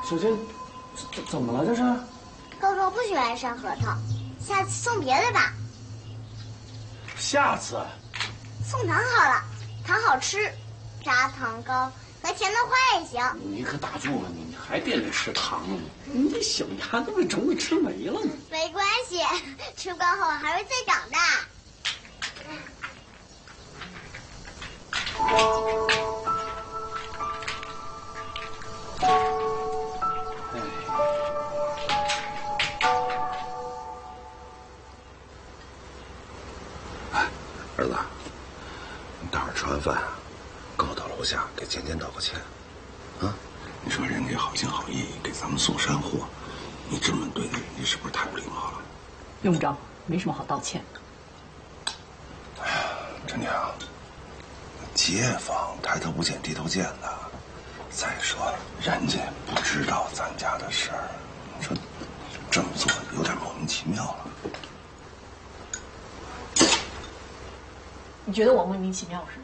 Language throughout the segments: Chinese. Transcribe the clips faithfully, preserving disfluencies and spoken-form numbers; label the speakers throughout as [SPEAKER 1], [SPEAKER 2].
[SPEAKER 1] 小姐，怎怎么了这是？
[SPEAKER 2] 高高不喜欢山核桃，下次送别的吧。
[SPEAKER 1] 下次
[SPEAKER 2] 送糖好了，糖好吃，砂糖高和甜的花也行。
[SPEAKER 1] 你可打住吧你，你还惦着吃糖呢？你这小丫都被虫子吃没了呢。
[SPEAKER 2] 没关系，吃光后还会再长大。
[SPEAKER 3] 哎，儿子，你待会儿吃完饭，跟我到楼下给简简道个歉，啊？你说人家好心好意给咱们送山货，你这么对待人家，是不是太不礼貌了？
[SPEAKER 4] 用不着，没什么好道歉的。
[SPEAKER 3] 哎呀，陈娘，街坊抬头不见低头见的。再说了，人家不知道咱家的事儿，你说这么做有点莫名其妙了。
[SPEAKER 4] 你觉得我莫名其妙是吗？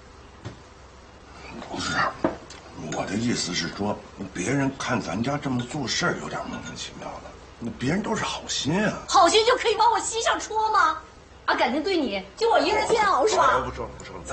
[SPEAKER 3] 不是，我的意思是说，别人看咱家这么做事儿有点莫名其妙的，那别人都是好心啊。
[SPEAKER 4] 好心就可以往我膝上戳吗？啊，感情对你就我一人煎熬是吧？
[SPEAKER 3] 不说了，不说了。